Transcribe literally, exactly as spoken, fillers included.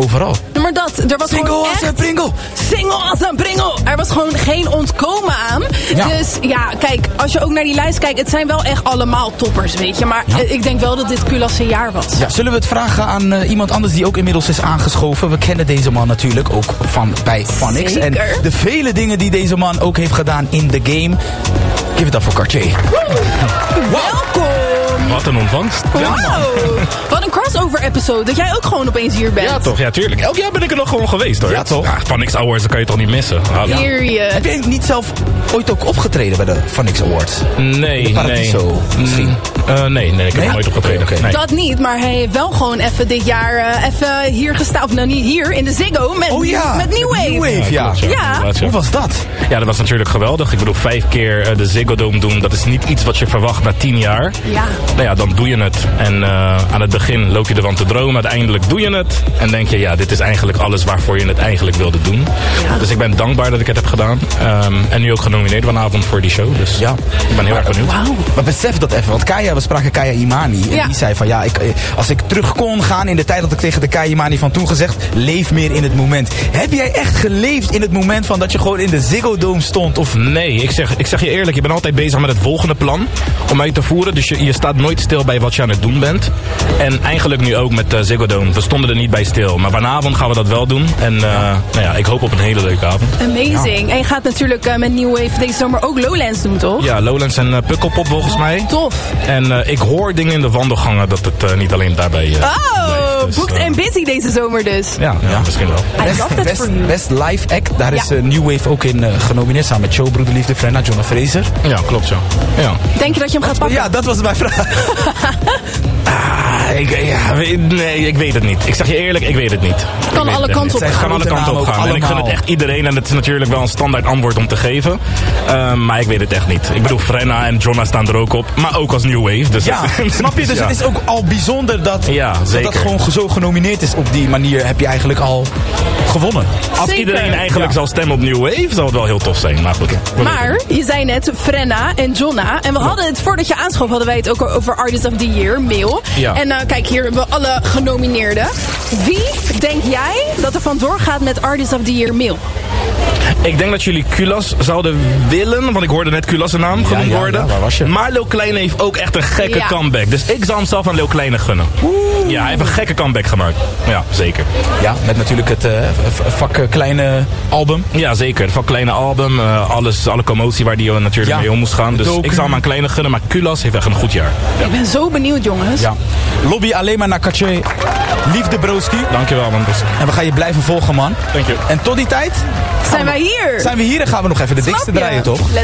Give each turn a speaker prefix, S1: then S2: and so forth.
S1: overal.
S2: Maar dat, er was
S1: Single
S2: gewoon
S1: als
S2: echt...
S1: een pringel.
S2: Single als een pringel. Er was gewoon geen ontkomen aan.
S1: Ja.
S2: Dus ja, kijk, als je ook naar die lijst kijkt, het zijn wel echt allemaal toppers, weet je. Maar
S1: Ja.
S2: uh, ik denk wel dat dit Culasse jaar was.
S1: Ja, zullen we het vragen aan uh, iemand anders die ook inmiddels is aangeschoven? We kennen deze man natuurlijk ook van bij Phonix. En de vele dingen die deze man ook heeft gedaan in de game. Give it up voor Cartier.
S2: Welkom!
S3: Wat een ontvangst.
S2: Wow. Wat een crossover episode, dat jij ook gewoon opeens hier bent.
S3: Ja, toch? Ja, tuurlijk. Elk jaar ben ik er nog gewoon geweest, hoor.
S1: Ja, toch?
S3: Ja, Phonix Awards, dat kan je toch niet missen? Nou, ja.
S2: Heer je.
S1: Heb jij niet zelf ooit ook opgetreden bij de Phonix Awards?
S3: Nee,
S1: De Paradiso,
S3: nee.
S1: misschien?
S3: Uh, nee, nee, ik heb
S1: Nee?
S3: nog nooit opgetreden.
S1: Oké, oké.
S3: Nee.
S2: Dat niet, maar hij heeft wel gewoon even dit jaar uh, even hier gestaan. Of nou niet hier, in de Ziggo met,
S1: Oh ja,
S2: met New Wave.
S1: New Wave, ja.
S3: klopt,
S2: Ja.
S3: inderdaad,
S1: Hoe was dat?
S3: Ja, dat was natuurlijk geweldig. Ik bedoel, vijf keer uh, de Ziggo Dome doen, dat is niet iets wat je verwacht na tien jaar.
S2: Ja.
S3: Nou ja, dan doe je het. En uh, aan het begin loop je ervan te dromen. Uiteindelijk doe je het. En denk je, ja, dit is eigenlijk alles waarvoor je het eigenlijk wilde doen.
S2: Ja.
S3: Dus ik ben dankbaar dat ik het heb gedaan. Um, en nu ook genomineerd vanavond voor die show. Dus
S1: Ja.
S3: ik ben heel erg benieuwd.
S2: Wauw.
S1: Maar besef dat even, want Kaya, we spraken Kaya Imani. En
S2: Ja.
S1: die zei van, ja, ik, als ik terug kon gaan in de tijd had ik tegen de Kaya Imani van toen gezegd, leef meer in het moment. Heb jij echt geleefd in het moment van dat je gewoon in de Ziggo Dome stond? Of...
S3: Nee, ik zeg, ik zeg je eerlijk, je bent altijd bezig met het volgende plan om uit te voeren. Dus je, je staat nooit stil bij wat je aan het doen bent. En eigenlijk nu ook met uh, Ziggo Dome. We stonden er niet bij stil. Maar vanavond gaan we dat wel doen. En uh, nou ja, ik hoop op een hele leuke avond.
S2: Amazing. En je gaat natuurlijk uh, met New Wave deze zomer ook Lowlands doen, toch?
S3: Ja, Lowlands en uh, Pukkelpop volgens mij.
S2: Tof.
S3: En uh, ik hoor dingen in de wandelgangen dat het uh, niet alleen daarbij uh,
S2: Oh,
S3: blijft. Dus,
S2: booked
S3: uh,
S2: en busy deze zomer dus.
S3: Ja, ja, misschien wel.
S2: I
S1: Best,
S2: love that
S1: best,
S2: for you.
S1: best live act, daar is
S2: Ja.
S1: uh, New Wave ook in uh, genomineerd samen met Joe, Broederliefde, Frenna, Jonna Fraser.
S3: Ja, klopt zo. Ja.
S2: Denk je dat je hem gaat pakken?
S1: Ja, dat was mijn vraag.
S3: Ah, ik, ja, weet- nee, ik weet het niet. Ik zeg je eerlijk, ik weet het niet.
S2: Het kan alle kanten op
S3: Het
S1: gaan.
S3: kan alle kanten op gaan. En ik gun het echt iedereen. En het is natuurlijk wel een standaard antwoord om te geven. Um, maar ik weet het echt niet. Ik bedoel, Frenna en Jonna staan er ook op. Maar ook als New Wave. Dus
S1: Ja, snap je? Dus
S3: ja.
S1: het is ook al bijzonder dat,
S3: Ja,
S1: dat
S3: zeker.
S1: dat gewoon zo genomineerd is. Op die manier heb je eigenlijk al gewonnen.
S3: Als
S2: Zeker.
S3: iedereen eigenlijk
S1: Ja.
S3: zou stemmen op New Wave, zou het wel heel tof zijn. Maar goed. we weten
S2: Maar
S3: het.
S2: je zei net Frenna en Jonna. En we hadden het, voordat je aanschoof, hadden wij het ook over Artist of the Year, Mail.
S3: Ja.
S2: En uh, kijk, hier hebben we alle genomineerden. Wie denk jij dat er vandoor gaat met Artist of the Year, Mail?
S3: Ik denk dat jullie Kulas zouden willen, want ik hoorde net Kulas' naam genoemd
S1: ja,
S3: worden.
S1: ja, waar was je?
S3: Maar Lil Kleine heeft ook echt een gekke
S2: Ja.
S3: comeback. Dus ik zou hem zelf aan Lil Kleine gunnen. Ja, hij heeft een gekke comeback gemaakt. Ja, zeker.
S1: Ja, met natuurlijk het uh, v- vak uh, kleine album.
S3: Ja, zeker. Van Kleine album, uh, alles, alle commotie waar die natuurlijk
S1: Ja.
S3: mee om moest gaan. Dus
S1: Doku.
S3: ik zou hem aan Kleine gunnen, maar Kulas heeft echt een goed jaar. Ja.
S2: Ik ben zo benieuwd, jongens.
S1: Ja. Lobby alleen maar naar Cartier. Liefde broski.
S3: Dankjewel, man.
S1: En we gaan je blijven volgen, man.
S3: Dank je.
S1: En tot die tijd
S2: Zijn wij hier?
S1: zijn we hier en gaan we nog even de dikste
S2: Snap je?
S1: draaien, toch?